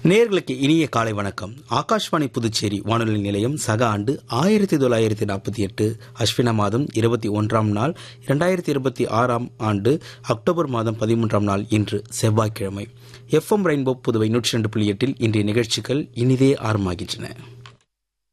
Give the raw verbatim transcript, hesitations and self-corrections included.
நேயர்களுக்கு இனிய காலை வணக்கம். ஆகாஷ்வாணி புதுச்சேரி வானொலி நிலையம் சக ஆண்டு ஆயிரத்தி தொள்ளாயிரத்தி நாற்பத்தி எட்டு அஸ்வின மாதம் இருபத்தி ஒன்றாம் நாள் இரண்டாயிரத்தி இருபத்தி ஆறாம் ஆண்டு அக்டோபர் மாதம் பதிமூன்றாம் நாள் இன்று செவ்வாய்க்கிழமை. எஃப் எம் ரெயின்போ புதுவை நூற்றி ரெண்டு புள்ளி எட்டில் இன்றைய நிகழ்ச்சிகள் இனிதே ஆரம்பமாகின்றன.